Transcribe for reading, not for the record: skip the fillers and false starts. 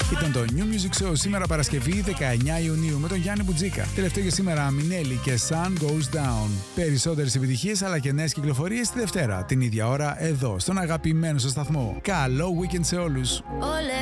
Ήταν το New Music Show σήμερα Παρασκευή 19 Ιουνίου με τον Γιάννη Μπουτζίκα. Τελευταίο για σήμερα Μινέλη και Sun Goes Down. Περισσότερες επιτυχίες αλλά και νέες κυκλοφορίες τη Δευτέρα, την ίδια ώρα εδώ στον αγαπημένο σας σταθμό. Καλό weekend σε όλους!